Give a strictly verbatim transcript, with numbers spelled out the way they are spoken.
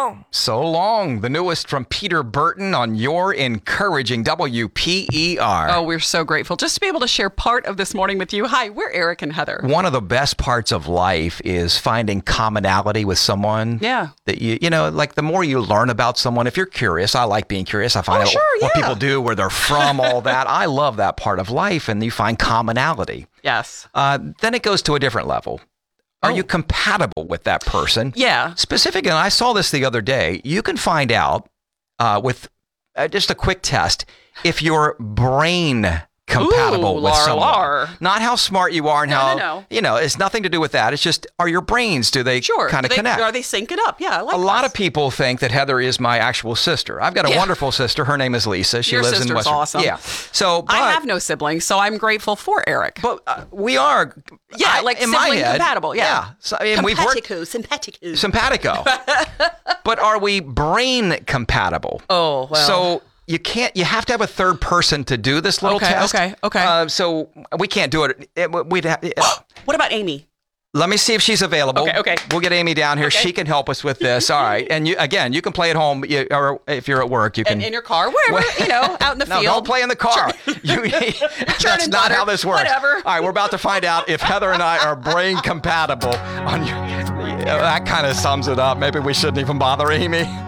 long. So long. The newest from Peter Burton on Your Encouraging W P E R. Oh, we're so grateful just to be able to share part of this morning with you. Hi, we're Eric and Heather. One of the best parts of life is finding commonality with someone. Yeah. That you, you know, like the more you learn about someone, if you're curious, I like being curious. I find oh, out sure, what yeah. people do, where they're from, all that. I love that part of life, and you find commonality. Yes. Uh, then it goes to a different level. Are Oh. you compatible with that person? Yeah. Specifically, and I saw this the other day, you can find out uh, with uh, just a quick test if your brain compatible Ooh, with lar, someone. lar. Not how smart you are and No, how, no, no. you know, it's nothing to do with that. It's just, are your brains, do they Sure. kind Do of they- connect? Are they syncing up? Yeah, I like A lot this. of people think that Heather is my actual sister. I've got a Yeah. wonderful sister. Her name is Lisa. She Your lives in sister's Western. awesome. Yeah. So, but, I have no siblings, so I'm grateful for Eric. but uh, we are. Yeah, I- like in my sibling head, compatible, yeah. So, I mean, we've worked simpatico. simpatico. But are we brain compatible? Oh, well. So you can't. You have to have a third person to do this little Okay, test. okay, okay. Uh, so we can't do it. it we'd have, What about Amy? let me see if she's available. Okay, okay. We'll get Amy down here. Okay. She can help us with this. All right. And you again, you can play at home, you, or if you're at work, you can. In, in your car, wherever, you know, out in the No, field. don't play in the car. You, that's Churning not butter, how this works. whatever. All right, we're about to find out if Heather and I are brain compatible. On your, that kind of sums it up. Maybe we shouldn't even bother Amy.